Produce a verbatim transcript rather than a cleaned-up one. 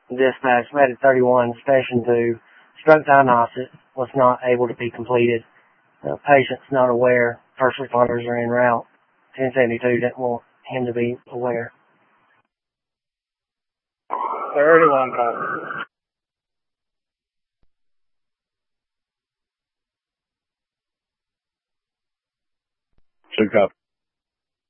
Dispatch, Medic thirty-one, Station two, stroke diagnosis was not able to be completed. The patient's not aware. First responders are en route. ten seventy-two didn't want him to be aware. thirty-one copy. Two copy.